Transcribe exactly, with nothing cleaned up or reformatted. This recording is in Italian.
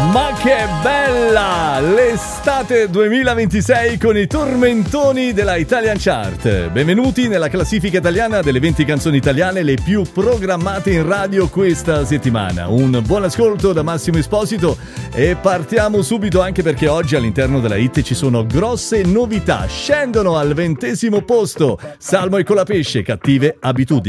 Ma che bella! L'estate duemilaventisei con i tormentoni della Italian Chart. Benvenuti nella classifica italiana delle venti canzoni italiane le più programmate in radio questa settimana. Un buon ascolto da Massimo Esposito e partiamo subito, anche perché oggi all'interno della hit ci sono grosse novità. Scendono al ventesimo posto Salmo e Colapesce, Cattive abitudini.